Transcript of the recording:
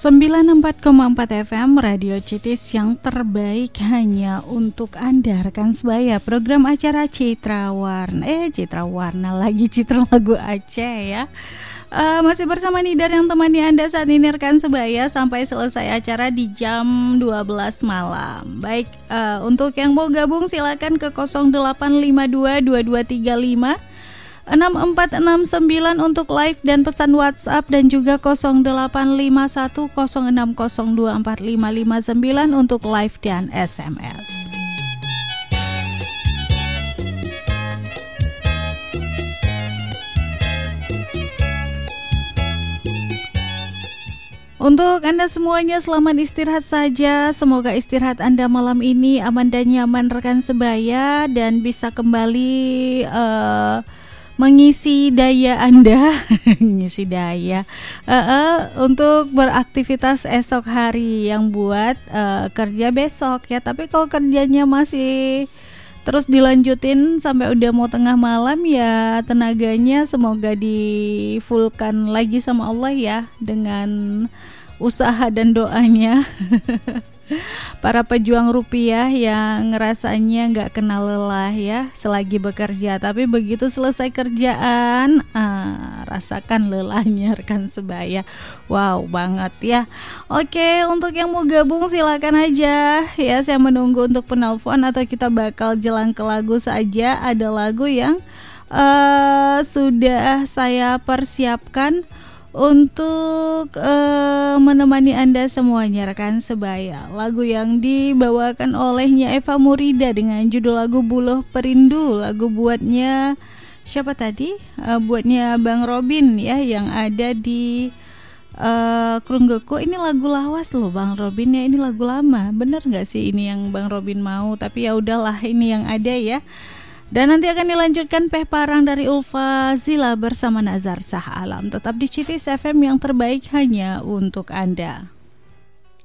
94,4 FM Radio Citis yang terbaik hanya untuk Anda rekan sebaya. Program acara Citra Warna lagi Citra Lagu Aceh ya. Masih bersama Nidar yang temani Anda saat ini rekan sebaya sampai selesai acara di jam 12 malam. Baik, untuk yang mau gabung silakan ke 0852 2235 6469 untuk live dan pesan WhatsApp, dan juga 0851 0602 4559 untuk live dan SMS. Untuk Anda semuanya selamat istirahat saja. Semoga istirahat Anda malam ini aman dan nyaman rekan sebaya, dan bisa kembali mengisi daya Anda mengisi daya untuk beraktivitas esok hari, yang buat kerja besok ya. Tapi kalau kerjanya masih terus dilanjutin sampai udah mau tengah malam ya, tenaganya semoga di fullkan lagi sama Allah ya, dengan usaha dan doanya. Para pejuang rupiah yang ngerasanya gak kenal lelah ya selagi bekerja, tapi begitu selesai kerjaan rasakan lelahnya rekan sebaya. Wow banget ya. Oke, untuk yang mau gabung silakan aja ya, saya menunggu untuk penelpon atau kita bakal jelang ke lagu saja. Ada lagu yang sudah saya persiapkan untuk menemani Anda semuanya rekan sebaya. Lagu yang dibawakan olehnya Eva Murida dengan judul lagu Buluh Perindu. Lagu buatnya siapa tadi? Buatnya Bang Robin ya, yang ada di Krunggeko. Ini lagu lawas loh Bang Robin ya, ini lagu lama. Bener gak sih ini yang Bang Robin mau? Tapi ya udahlah, ini yang ada ya. Dan nanti akan dilanjutkan Peh Parang dari Ulfa Zila bersama Nazar Sah Alam. Tetap di Citis FM yang terbaik hanya untuk Anda.